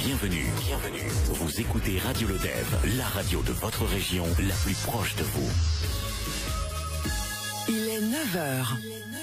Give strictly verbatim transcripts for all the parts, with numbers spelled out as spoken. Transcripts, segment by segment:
Bienvenue, bienvenue. Vous écoutez Radio Lodève, la radio de votre région, la plus proche de vous. Il est neuf heures.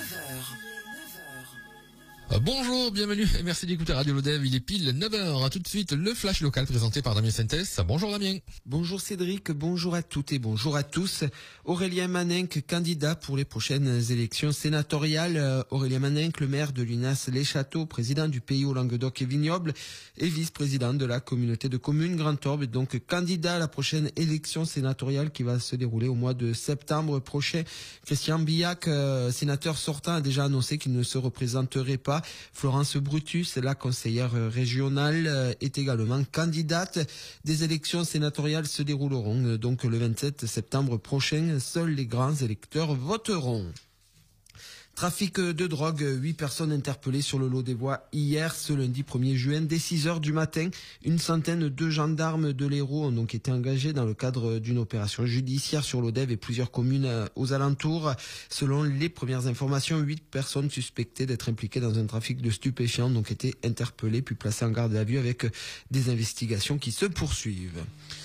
Bonjour, bienvenue et merci d'écouter Radio Lodève. Il est pile neuf heures. À tout de suite, le flash local présenté par Damien Sintès. Bonjour Damien. Bonjour Cédric, bonjour à toutes et bonjour à tous. Aurélien Manenc, candidat pour les prochaines élections sénatoriales. Aurélien Manenc, le maire de Lunas-les-Châteaux, président du Pays au Languedoc et Vignoble et vice-président de la communauté de communes Grand Orbe, donc candidat à la prochaine élection sénatoriale qui va se dérouler au mois de septembre prochain. Christian Billac, euh, sénateur sortant, a déjà annoncé qu'il ne se représenterait pas. Florence Brutus, la conseillère régionale, est également candidate. Des élections sénatoriales se dérouleront donc le vingt-sept septembre prochain. Seuls les grands électeurs voteront. Trafic de drogue, huit personnes interpellées sur le lot des voies hier, ce lundi premier juin, dès six heures du matin. Une centaine de gendarmes de l'Hérault ont donc été engagés dans le cadre d'une opération judiciaire sur Lodève et plusieurs communes aux alentours. Selon les premières informations, huit personnes suspectées d'être impliquées dans un trafic de stupéfiants ont donc été interpellées puis placées en garde à vue avec des investigations qui se poursuivent.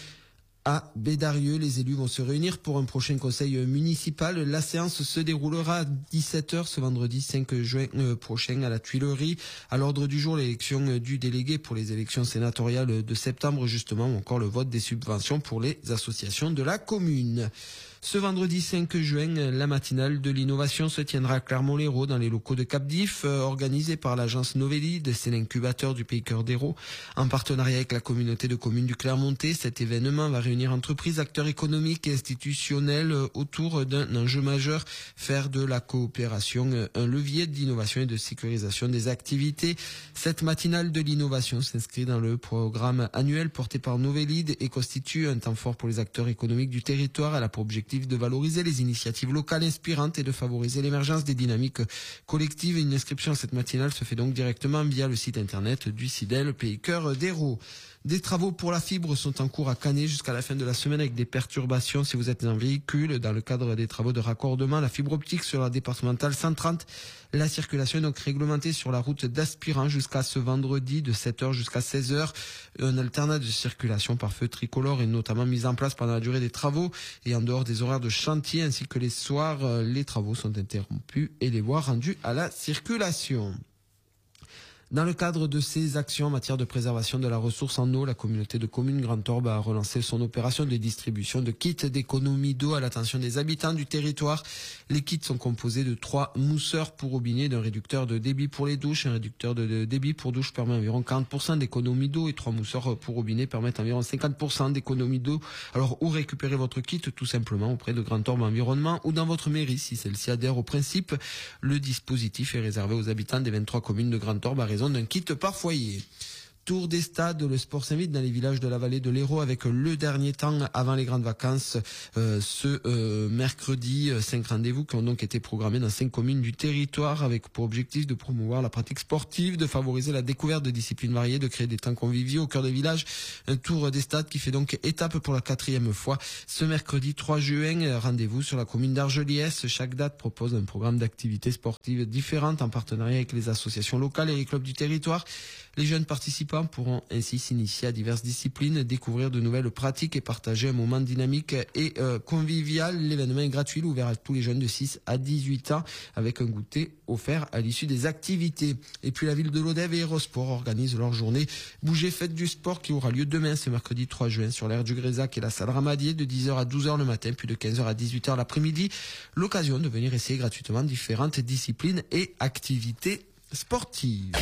À Bédarieux, les élus vont se réunir pour un prochain conseil municipal. La séance se déroulera à dix-sept heures ce vendredi cinq juin prochain à la Tuilerie. À l'ordre du jour, l'élection du délégué pour les élections sénatoriales de septembre, justement, ou encore le vote des subventions pour les associations de la commune. Ce vendredi cinq juin, la matinale de l'innovation se tiendra à Clermont-Lérault dans les locaux de Capdif, euh, organisée par l'agence Novelide, c'est l'incubateur du Pays Cœur d'Hérault. En partenariat avec la communauté de communes du Clermontais, cet événement va réunir entreprises, acteurs économiques et institutionnels euh, autour d'un enjeu majeur, faire de la coopération euh, un levier d'innovation et de sécurisation des activités. Cette matinale de l'innovation s'inscrit dans le programme annuel porté par Novelide et constitue un temps fort pour les acteurs économiques du territoire. Elle a pour objectif de valoriser les initiatives locales inspirantes et de favoriser l'émergence des dynamiques collectives. Une inscription à cette matinale se fait donc directement via le site internet du CIDEL Pays Cœur d'Hérault. Des travaux pour la fibre sont en cours à Canet jusqu'à la fin de la semaine avec des perturbations si vous êtes en véhicule. Dans le cadre des travaux de raccordement, la fibre optique sur la départementale cent trente. La circulation est donc réglementée sur la route d'Aspirant jusqu'à ce vendredi de sept heures jusqu'à seize heures. Un alternat de circulation par feu tricolore est notamment mis en place pendant la durée des travaux et en dehors des horaires de chantier ainsi que les soirs, les travaux sont interrompus et les voies rendues à la circulation. Dans le cadre de ces actions en matière de préservation de la ressource en eau, la communauté de communes Grand Orbe a relancé son opération de distribution de kits d'économie d'eau à l'attention des habitants du territoire. Les kits sont composés de trois mousseurs pour robinet, d'un réducteur de débit pour les douches. Un réducteur de débit pour douche permet environ quarante pour cent d'économie d'eau et trois mousseurs pour robinet permettent environ cinquante pour cent d'économie d'eau. Alors, où récupérer votre kit? Tout simplement auprès de Grand Orbe Environnement ou dans votre mairie si celle-ci adhère au principe. Le dispositif est réservé aux habitants des vingt-trois communes de Grand Orbe à raison d'un kit par foyer. Tour des stades, le sport s'invite dans les villages de la vallée de l'Hérault avec le dernier temps avant les grandes vacances euh, ce euh, mercredi. Cinq rendez-vous qui ont donc été programmés dans cinq communes du territoire avec pour objectif de promouvoir la pratique sportive, de favoriser la découverte de disciplines variées, de créer des temps conviviaux au cœur des villages. Un tour des stades qui fait donc étape pour la quatrième fois. Ce mercredi trois juin, rendez-vous sur la commune d'Argeliès. Chaque date propose un programme d'activités sportives différentes en partenariat avec les associations locales et les clubs du territoire. Les jeunes participants pourront ainsi s'initier à diverses disciplines, découvrir de nouvelles pratiques et partager un moment dynamique et euh, convivial. L'événement est gratuit, ouvert à tous les jeunes de six à dix-huit ans avec un goûter offert à l'issue des activités. Et puis la ville de Lodève et Hérosport organisent leur journée Bouger Fête du Sport qui aura lieu demain, ce mercredi trois juin, sur l'aire du Grésac et la salle Ramadier de dix heures à douze heures le matin, puis de quinze heures à dix-huit heures l'après-midi. L'occasion de venir essayer gratuitement différentes disciplines et activités sportives.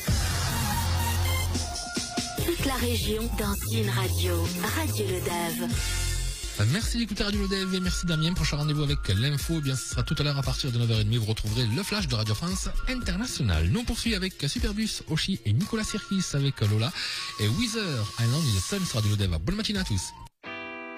Toute la région dans une radio. Radio Lodève. Merci d'écouter Radio Lodève et merci Damien. Prochain rendez-vous avec l'info, eh bien ce sera tout à l'heure à partir de neuf heures trente. Vous retrouverez le flash de Radio France International. Nous on poursuit avec Superbus, Oshi et Nicolas Sirkis avec Lola et Weezer, Island in the Sun sur Radio Lodève. Bonne matinée à tous.